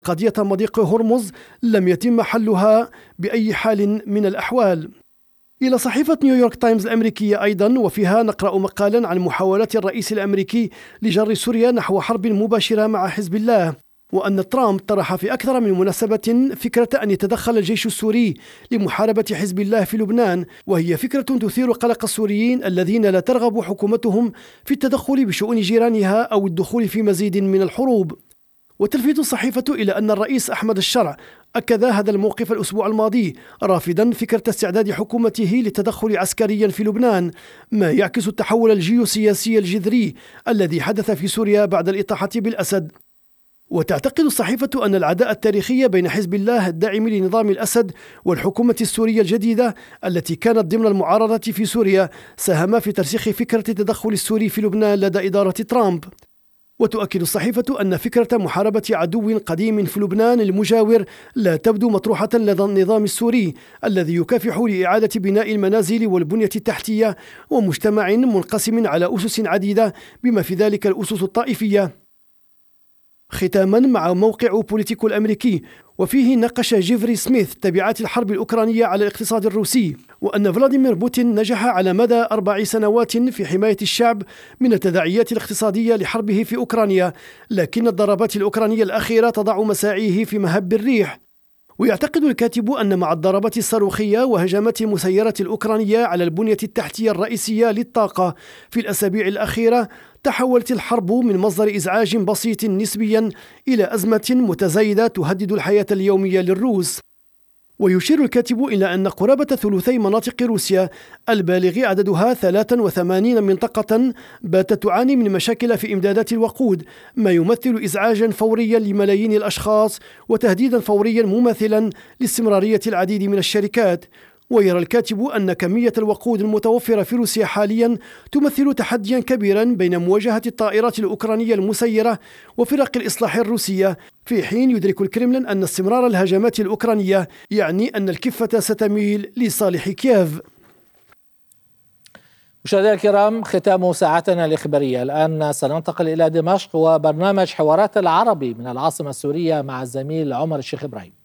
قضية مضيق هرمز لم يتم حلها بأي حال من الأحوال. إلى صحيفة نيويورك تايمز الأمريكية أيضا، وفيها نقرأ مقالا عن محاولات الرئيس الأمريكي لجر سوريا نحو حرب مباشرة مع حزب الله، وأن ترامب طرح في أكثر من مناسبة فكرة أن يتدخل الجيش السوري لمحاربة حزب الله في لبنان، وهي فكرة تثير قلق السوريين الذين لا ترغب حكومتهم في التدخل بشؤون جيرانها أو الدخول في مزيد من الحروب. وتلفت الصحيفة إلى أن الرئيس أحمد الشرع أكد هذا الموقف الأسبوع الماضي، رافضا فكرة استعداد حكومته للتدخل عسكريا في لبنان، ما يعكس التحول الجيوسياسي الجذري الذي حدث في سوريا بعد الإطاحة بالأسد. وتعتقد الصحيفة أن العداء التاريخي بين حزب الله الداعم لنظام الأسد والحكومة السورية الجديدة التي كانت ضمن المعارضة في سوريا ساهم في ترسيخ فكرة التدخل السوري في لبنان لدى إدارة ترامب. وتؤكد الصحيفة أن فكرة محاربة عدو قديم في لبنان المجاور لا تبدو مطروحة لدى النظام السوري الذي يكافح لإعادة بناء المنازل والبنية التحتية ومجتمع منقسم على أسس عديدة بما في ذلك الأسس الطائفية. ختاما مع موقع بوليتيكو الأمريكي، وفيه ناقش جيفري سميث تبعات الحرب الأوكرانية على الاقتصاد الروسي، وأن فلاديمير بوتين نجح على مدى 4 سنوات في حماية الشعب من التداعيات الاقتصادية لحربه في أوكرانيا، لكن الضربات الأوكرانية الأخيرة تضع مساعيه في مهب الريح. ويعتقد الكاتب أن مع الضربات الصاروخية وهجمات المسيرة الأوكرانية على البنية التحتية الرئيسية للطاقة في الأسابيع الأخيرة، تحولت الحرب من مصدر إزعاج بسيط نسبيا إلى أزمة متزايدة تهدد الحياة اليومية للروس. ويشير الكاتب إلى أن قرابة ثلثي مناطق روسيا البالغ عددها 83 منطقة باتت تعاني من مشاكل في إمدادات الوقود، ما يمثل إزعاجا فوريا لملايين الأشخاص وتهديدا فوريا مماثلا لاستمرارية العديد من الشركات. ويرى الكاتب أن كمية الوقود المتوفرة في روسيا حاليا تمثل تحديا كبيرا بين مواجهة الطائرات الأوكرانية المسيرة وفرق الإصلاح الروسية، في حين يدرك الكرملين أن استمرار الهجمات الأوكرانية يعني أن الكفة ستميل لصالح كييف. مشاهدينا الكرام، ختام ساعتنا الإخبارية. الآن سننتقل إلى دمشق وبرنامج حوارات العربي من العاصمة السورية مع الزميل عمر الشيخ إبراهيم.